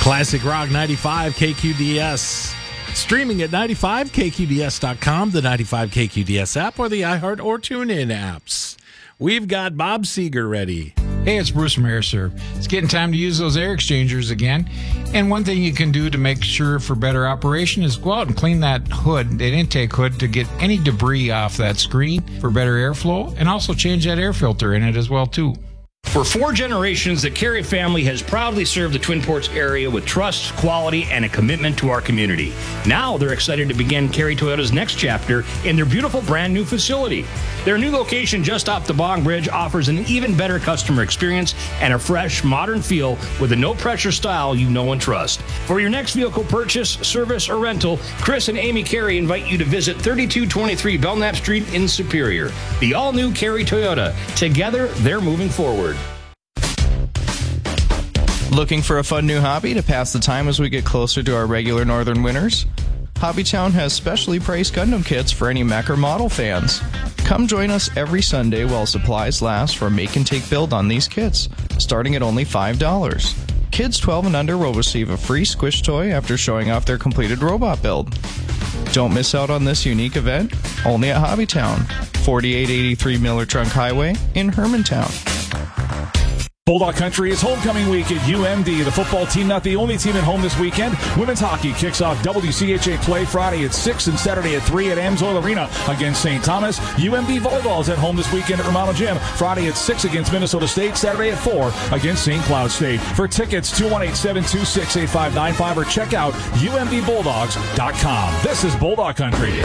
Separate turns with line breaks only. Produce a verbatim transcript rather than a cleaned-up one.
Classic Rock ninety-five K Q D S. Streaming at ninety-five K Q D S dot com, the ninety-five K Q D S app, or the iHeart or TuneIn apps. We've got Bob Seeger ready.
Hey, it's Bruce from AirServe. It's getting time to use those air exchangers again. And one thing you can do to make sure for better operation is go out and clean that hood, that intake hood, to get any debris off that screen for better airflow, and also change that air filter in it as well, too.
For four generations, the Carey family has proudly served the Twin Ports area with trust, quality, and a commitment to our community. Now they're excited to begin Carey Toyota's next chapter in their beautiful brand new facility. Their new location just off the Bong Bridge offers an even better customer experience and a fresh, modern feel with a no-pressure style you know and trust. For your next vehicle purchase, service, or rental, Chris and Amy Carey invite you to visit thirty-two twenty-three Belknap Street in Superior. The all-new Carey Toyota. Together, they're moving forward.
Looking for a fun new hobby to pass the time as we get closer to our regular northern winters? Hobbytown has specially priced Gundam kits for any mech or model fans. Come join us every Sunday while supplies last for a make-and-take build on these kits, starting at only five dollars. Kids twelve and under will receive a free squish toy after showing off their completed robot build. Don't miss out on this unique event, only at Hobbytown, forty-eight eighty-three Miller Trunk Highway in Hermantown.
Bulldog Country is homecoming week at U M D. The football team not the only team at home this weekend. Women's hockey kicks off W C H A play Friday at six and Saturday at three at Amsoil Arena against Saint Thomas. U M D volleyball is at home this weekend at Romano Gym. Friday at six against Minnesota State. Saturday at four against Saint Cloud State. For tickets, two one eight, seven two six, eight five nine five or check out U M D bulldogs dot com. This is Bulldog Country.